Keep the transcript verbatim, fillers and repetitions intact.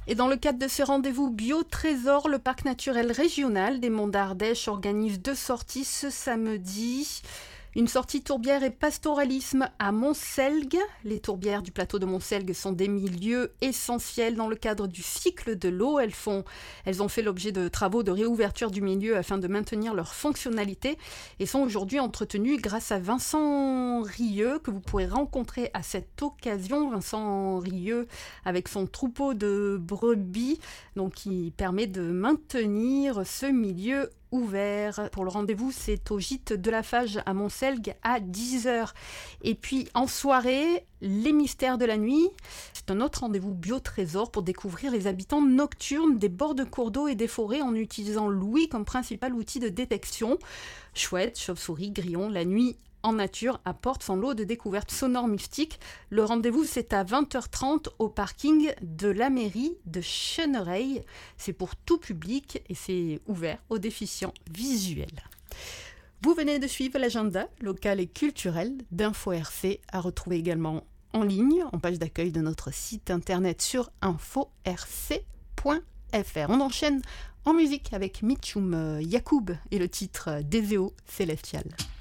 Et dans le cadre de ce rendez-vous Bio-Trésor, le parc naturel régional des Monts d'Ardèche organise deux sorties ce samedi. Une sortie tourbière et pastoralisme à Montselgue. Les tourbières du plateau de Montselgue sont des milieux essentiels dans le cadre du cycle de l'eau. Elles, font, elles ont fait l'objet de travaux de réouverture du milieu afin de maintenir leur fonctionnalité et sont aujourd'hui entretenues grâce à Vincent Rieux que vous pourrez rencontrer à cette occasion. Vincent Rieux avec son troupeau de brebis donc, qui permet de maintenir ce milieu ouvert. Pour le rendez-vous, c'est au gîte de la Fage à Montselgue à dix heures. Et puis en soirée, les mystères de la nuit. C'est un autre rendez-vous Bio-Trésor pour découvrir les habitants nocturnes des bords de cours d'eau et des forêts en utilisant l'ouïe comme principal outil de détection. Chouettes, chauves-souris, grillons, la nuit en nature apporte son lot de découvertes sonores mystiques. Le rendez-vous, c'est à vingt heures trente au parking de la mairie de Chenereil. C'est pour tout public et c'est ouvert aux déficients visuels. Vous venez de suivre l'agenda local et culturel d'Info R C, à retrouver également en ligne, en page d'accueil de notre site internet sur info r c point f r. On enchaîne en musique avec Mitchum Yacoub et le titre Deseo Célestial.